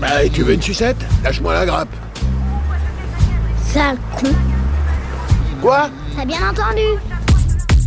Bah, tu veux une sucette? Lâche-moi la grappe. Sale con. Quoi? T'as bien entendu?